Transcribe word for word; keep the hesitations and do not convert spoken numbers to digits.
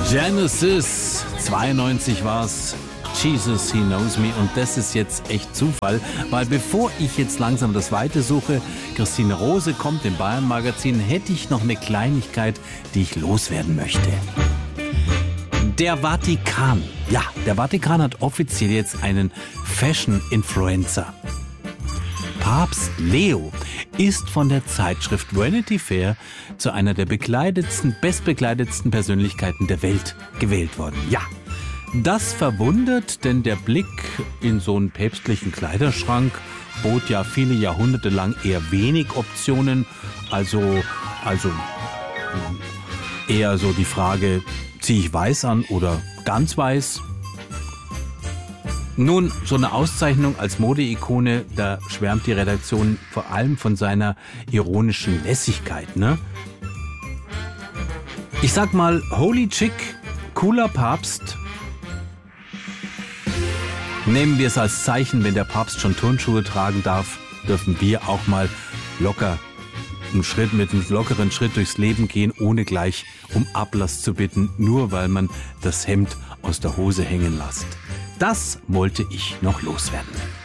Genesis, zweiundneunzig war's. Jesus, He Knows Me. Und das ist jetzt echt Zufall, weil bevor ich jetzt langsam das Weite suche, Christine Rose kommt im Bayern-Magazin, hätte ich noch eine Kleinigkeit, die ich loswerden möchte. Der Vatikan. Ja, der Vatikan hat offiziell jetzt einen Fashion-Influencer. Papst Leo ist von der Zeitschrift Vanity Fair zu einer der bekleidetsten, bestbekleidetsten Persönlichkeiten der Welt gewählt worden. Ja, das verwundert, denn der Blick in so einen päpstlichen Kleiderschrank bot ja viele Jahrhunderte lang eher wenig Optionen. Also, also eher so die Frage, ziehe ich weiß an oder ganz weiß? Nun, so eine Auszeichnung als Modeikone, da schwärmt die Redaktion vor allem von seiner ironischen Lässigkeit, ne? Ich sag mal, holy chick, cooler Papst. Nehmen wir es als Zeichen, wenn der Papst schon Turnschuhe tragen darf, dürfen wir auch mal locker einen Schritt mit einem lockeren Schritt durchs Leben gehen, ohne gleich um Ablass zu bitten, nur weil man das Hemd aus der Hose hängen lässt. Das wollte ich noch loswerden.